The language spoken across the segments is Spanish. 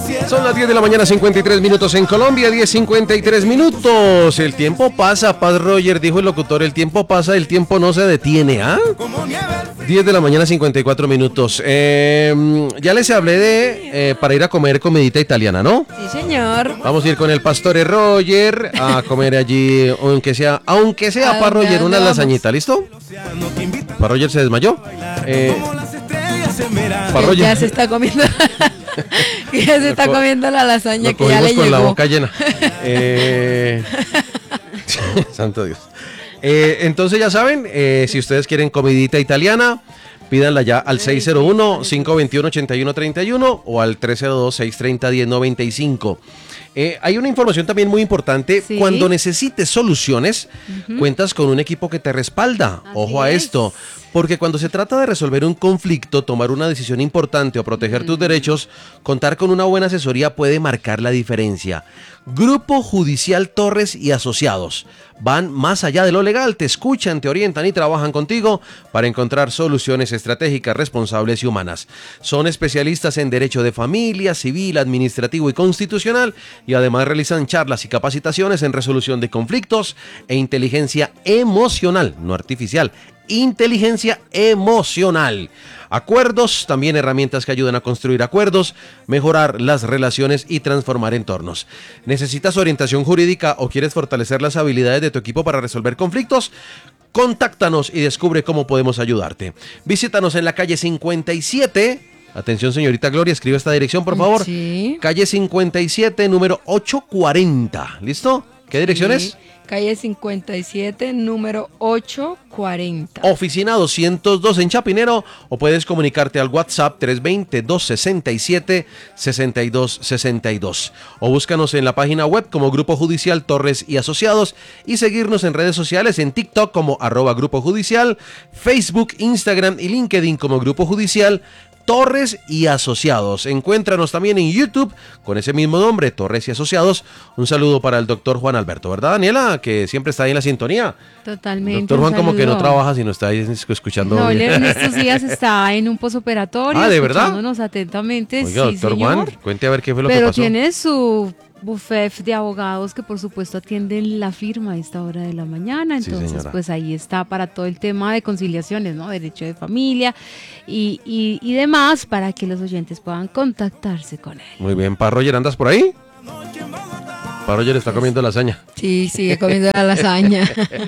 Son las 10 de la mañana, 53 minutos en Colombia, 10:53 minutos. El tiempo pasa, Paz Roger, dijo el locutor, el tiempo pasa, el tiempo no se detiene, ¿ah? 10 de la mañana, 54 minutos. Ya les hablé de para ir a comer comidita italiana, ¿no? Sí, señor. Vamos a ir con el Pastore Roger a comer allí, aunque sea para Roger, una lasañita, ¿listo? Para Roger se desmayó. Para Roger. Ya se está comiendo. Ya se está comiendo la lasaña que ya le llegó. Con la boca llena. Santo Dios. Entonces ya saben, si ustedes quieren comidita italiana, pídanla ya al 601-521-8131 o al 302-630-1095. Hay una información también muy importante. ¿Sí? Cuando necesites soluciones, cuentas con un equipo que te respalda. Ojo a esto, porque cuando se trata de resolver un conflicto, tomar una decisión importante o proteger tus derechos, contar con una buena asesoría puede marcar la diferencia. Grupo Judicial Torres y Asociados. Van más allá de lo legal, te escuchan, te orientan y trabajan contigo para encontrar soluciones estratégicas, responsables y humanas. Son especialistas en derecho de familia, civil, administrativo y constitucional y además realizan charlas y capacitaciones en resolución de conflictos e inteligencia emocional, no artificial, inteligencia emocional. Acuerdos, también herramientas que ayudan a construir acuerdos, mejorar las relaciones y transformar entornos. ¿Necesitas orientación jurídica o quieres fortalecer las habilidades de tu equipo para resolver conflictos? Contáctanos y descubre cómo podemos ayudarte. Visítanos en la calle 57. Atención, señorita Gloria, escribe esta dirección, por favor. Sí. Calle 57, número 840. ¿Listo? ¿Qué dirección es? Calle 57, número 840. Oficina 202 en Chapinero, o puedes comunicarte al WhatsApp 320-267-6262. O búscanos en la página web como Grupo Judicial Torres y Asociados y seguirnos en redes sociales en TikTok como @Grupo Judicial, Facebook, Instagram y LinkedIn como Grupo Judicial Torres y Asociados. Encuéntranos también en YouTube con ese mismo nombre, Torres y Asociados. Un saludo para el doctor Juan Alberto, ¿verdad, Daniela? Que siempre está ahí en la sintonía. Totalmente. Doctor Juan como que no trabaja, sino está ahí escuchando. No, en estos días está en un posoperatorio. ¿De verdad? Escuchándonos atentamente. Oiga, sí, doctor señor. Juan, cuente a ver qué fue lo que Pero pasó. tiene su buffet de abogados que por supuesto atienden la firma a esta hora de la mañana, entonces sí, pues ahí está para todo el tema de conciliaciones, ¿no? Derecho de familia y demás para que los oyentes puedan contactarse con él. Muy bien, Pa Roger, ¿andas por ahí? Pa Roger está comiendo lasaña. Sí, sigue comiendo la lasaña.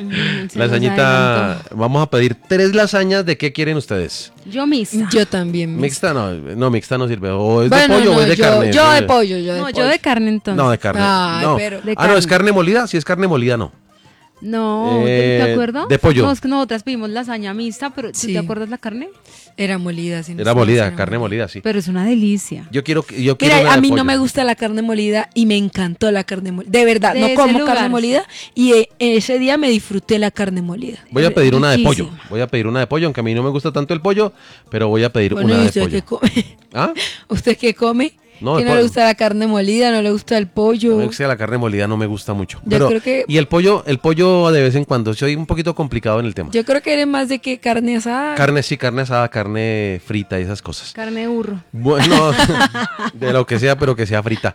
Lasañita, vamos a pedir 3 lasañas. ¿De qué quieren ustedes? Yo mixta. Yo también. Mixta no, mixta no sirve. O es de pollo o es de carne. Yo de pollo, yo de carne entonces. No, de carne. Ay, no. pero de no, ¿es carne molida? Si es carne molida, no. No, ¿te acuerdas? De pollo. No, es que nosotras pedimos lasaña mixta, pero ¿tú Sí. te acuerdas la carne? Era molida. Sí, Era molida, carne molida, sí. Pero es una delicia. Yo quiero Mira, una a de mí pollo. no me gusta la carne molida y me encantó la carne molida. De verdad, De no ese como lugar. carne molida y ese día me disfruté la carne molida. Voy a pedir una de pollo. Riquísima. Voy a pedir una de pollo, aunque a mí no me gusta tanto el pollo, pero voy a pedir Bueno, una ¿y de usted pollo. qué come? ¿Ah? ¿Usted qué come? No, que el no le pollo. gusta la carne molida, no le gusta el pollo. No me gusta la carne molida, no me gusta mucho. Yo Pero, creo que- y el pollo de vez en cuando, soy un poquito complicado en el tema. Yo creo que eres más de que carne asada. Carne sí, carne asada, carne frita y esas cosas. Carne de burro. Bueno, de lo que sea, pero que sea frita.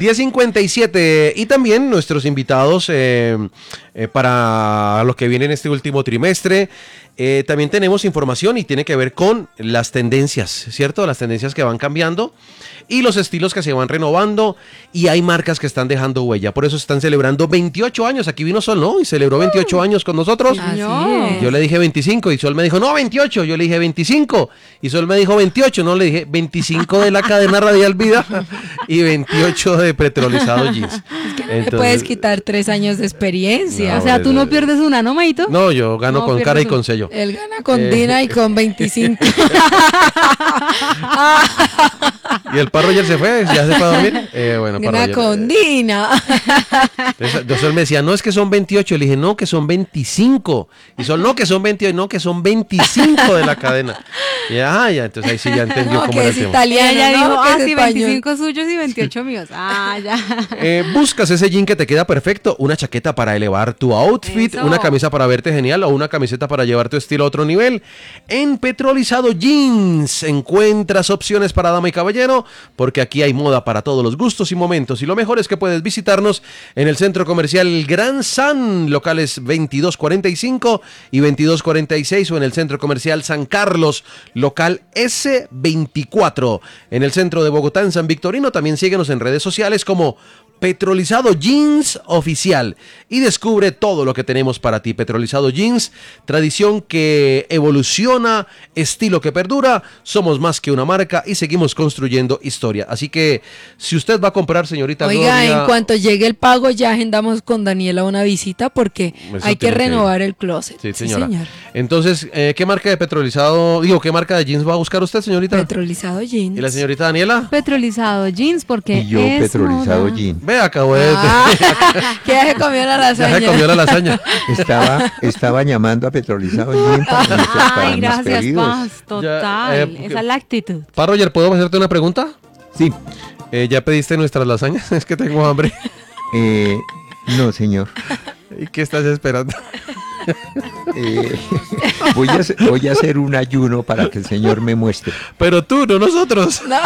10:57 y también nuestros invitados para los que vienen este último trimestre. También tenemos información y tiene que ver con las tendencias, ¿cierto? Las tendencias que van cambiando y los estilos que se van renovando y hay marcas que están dejando huella. Por eso están celebrando 28 años. Aquí vino Sol, ¿no? Y celebró 28 años con nosotros. Así es. Yo le dije 25 y Sol me dijo, no, 28. Yo le dije 25 y Sol me dijo 28. No, le dije 25 de la cadena Radial Vida y 28 de Petrolizado Jeans. Le puedes quitar 3 años de experiencia. No, O sea, tú no pierdes una, ¿no, Maito? No, yo gano No, con pierdes cara y un- con sello. Él gana con Dina y con 25. Y el Pa Roger se fue, ya se fue a dormir. Bueno, Pa Gana Roger, con Dina. entonces Sol me decía, no, es que son 28. Le dije, no, que son 25. Y Sol, no, que son 28. No, que son 25 de la cadena. Y ya, entonces ahí sí ya entendió No, cómo que era es el tema. italiano. Ella dijo, ¿no? Que es sí, español. 25 suyos y 28 míos. Ah, ya. Buscas ese jean que te queda perfecto, una chaqueta para elevar tu outfit, Eso. una camisa para verte genial o una camiseta para llevar tu estilo a otro nivel. En Petrolizado Jeans encuentras opciones para dama y caballero Victorino, porque aquí hay moda para todos los gustos y momentos. Y lo mejor es que puedes visitarnos en el Centro Comercial Gran San, locales 2245 y 2246, o en el Centro Comercial San Carlos, local S24. En el centro de Bogotá, en San Victorino. También síguenos en redes sociales como Petrolizado Jeans Oficial y descubre todo lo que tenemos para ti. Petrolizado Jeans, tradición que evoluciona, estilo que perdura. Somos más que una marca y seguimos construyendo historia. Así que si usted va a comprar, señorita Oiga, Gloria, en cuanto llegue el pago ya agendamos con Daniela una visita porque Eso hay que tiene que renovar el closet. Sí, señora. señor. Entonces, ¿qué marca de petrolizado, qué marca de jeans va a buscar usted, señorita? Petrolizado Jeans. ¿Y la señorita Daniela? Petrolizado Jeans, porque Y yo es Petrolizado moda. Jean. Ve, acabó de... Que ya se comió la Ya se lasaña. comió la lasaña. Estaba llamando a Petrolizado Jean para Ay, mis gracias, pedidos. Paz. Total. Esa es la actitud. Pa, Roger, ¿puedo hacerte una pregunta? Sí, ¿Ya pediste nuestras lasañas? Es que tengo hambre. no señor. ¿Y qué estás esperando? Voy a hacer un ayuno para que el Señor me muestre. Pero tú, no nosotros. No.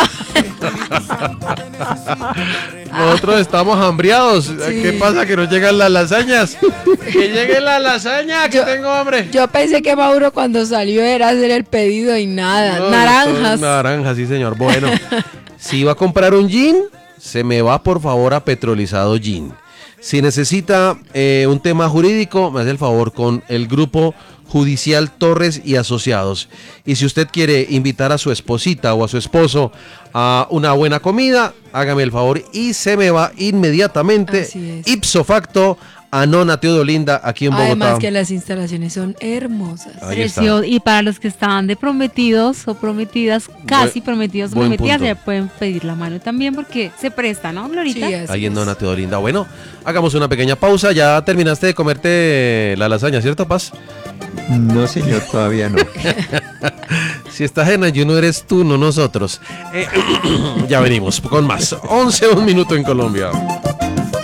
Nosotros estamos hambriados. ¿Qué pasa? Que no llegan las lasañas. Que llegue la lasaña, que tengo hambre. Yo pensé que Mauro cuando salió era hacer el pedido y nada. No, Naranjas. Naranjas, sí, señor. Bueno, si va a comprar un jean, se me va por favor a Petrolizado Jean. Si necesita un tema jurídico, me hace el favor con el grupo judicial Torres y Asociados. Y si usted quiere invitar a su esposita o a su esposo a una buena comida, hágame el favor y se me va inmediatamente, Así es. ipso facto, a Nona Teodolinda, aquí en Bogotá. Además que las instalaciones son hermosas. Ahí está. Y para los que estaban de prometidos o prometidas, casi prometidos o buen prometidas, punto. ya pueden pedir la mano también porque se presta, ¿no, Glorita? Sí, así Ahí en es. Nona Teodolinda. Bueno, hagamos una pequeña pausa. Ya terminaste de comerte la lasaña, ¿cierto, Paz? No señor, todavía no. Si estás en ayuno eres tú, no nosotros. Ya venimos con más. 11, un minuto en Colombia.